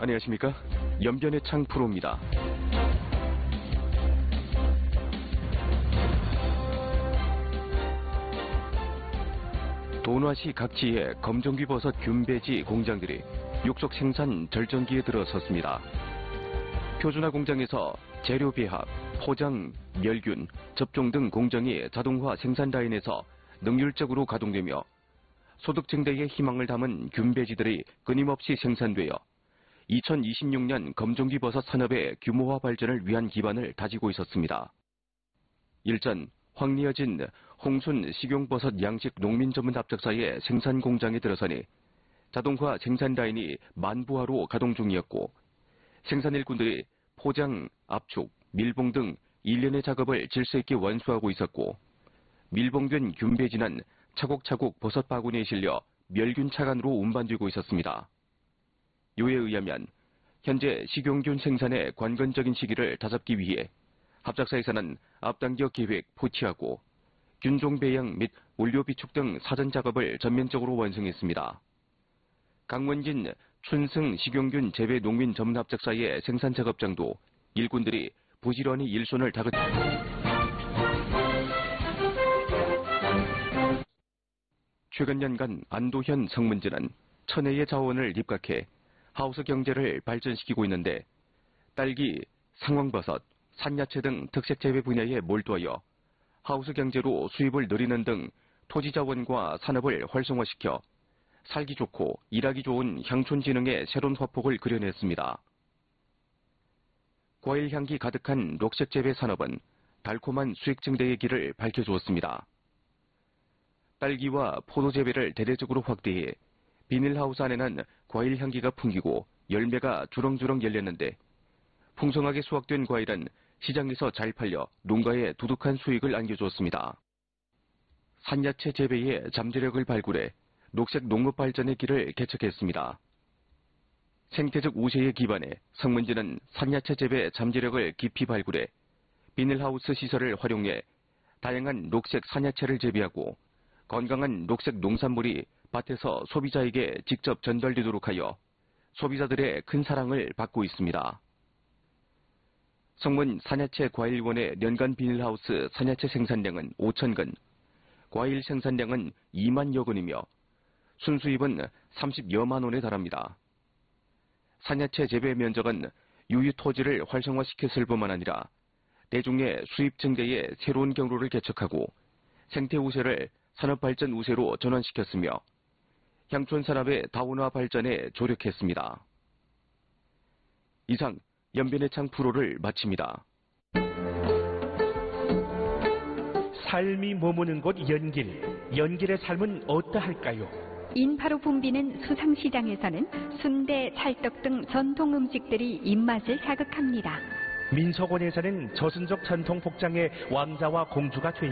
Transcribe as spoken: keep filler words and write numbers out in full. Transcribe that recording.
안녕하십니까? 연변의 창 프로입니다. 돈화시 각지의 검정귀버섯 균배지 공장들이 육속 생산 절정기에 들어섰습니다. 표준화 공장에서 재료 배합, 포장, 멸균, 접종 등 공정이 자동화 생산 라인에서 능률적으로 가동되며 소득 증대의 희망을 담은 균배지들이 끊임없이 생산되어 이천이십육 년 검정귀버섯 산업의 규모화 발전을 위한 기반을 다지고 있었습니다. 일전 황리어진 홍순 식용버섯 양식 농민 전문 합작사의 생산 공장에 들어서니 자동화 생산 라인이 만부하로 가동 중이었고 생산 일꾼들이 포장, 압축, 밀봉 등 일련의 작업을 질서 있게 완수하고 있었고 밀봉된 균배지는 차곡차곡 버섯 바구니에 실려 멸균 차관으로 운반되고 있었습니다. 요에 의하면 현재 식용균 생산의 관건적인 시기를 다잡기 위해 합작사에서는 앞당겨 계획, 포치하고 균종 배양 및 원료 비축 등 사전 작업을 전면적으로 완성했습니다. 강원진 춘승 식용균 재배 농민 전문 합작사의 생산 작업장도 일꾼들이 부지런히 일손을 다긋 최근 년간 안도현 성문지는 천혜의 자원을 입각해 하우스 경제를 발전시키고 있는데 딸기, 상황버섯, 산야채 등 특색 재배 분야에 몰두하여 하우스 경제로 수입을 늘리는 등 토지 자원과 산업을 활성화시켜 살기 좋고 일하기 좋은 향촌진흥의 새로운 화폭을 그려냈습니다. 과일 향기 가득한 녹색 재배 산업은 달콤한 수익 증대의 길을 밝혀주었습니다. 딸기와 포도 재배를 대대적으로 확대해 비닐하우스 안에는 과일 향기가 풍기고 열매가 주렁주렁 열렸는데 풍성하게 수확된 과일은 시장에서 잘 팔려 농가에 두둑한 수익을 안겨주었습니다. 산야채 재배에 잠재력을 발굴해 녹색 농업 발전의 길을 개척했습니다. 생태적 우세에 기반해 성문지는 산야채 재배 잠재력을 깊이 발굴해 비닐하우스 시설을 활용해 다양한 녹색 산야채를 재배하고 건강한 녹색 농산물이 밭에서 소비자에게 직접 전달되도록 하여 소비자들의 큰 사랑을 받고 있습니다. 성문 산야채 과일원의 년간 비닐하우스 산야채 생산량은 오천 건, 과일 생산량은 이만여 건이며 순수입은 삼십여만 원에 달합니다. 산야채 재배 면적은 유유 토지를 활성화시켰을 뿐만 아니라 대중의 수입 증대에 새로운 경로를 개척하고 생태 우세를 산업발전 우세로 전환시켰으며 향촌 산업의 다원화 발전에 조력했습니다. 이상 연변의 창 프로를 마칩니다. 삶이 머무는 곳 연길, 연길의 삶은 어떠할까요? 인파로 붐비는 수상시장에서는 순대, 찰떡 등 전통 음식들이 입맛을 자극합니다. 민속원에서는 저순적 전통 복장의 왕자와 공주가 되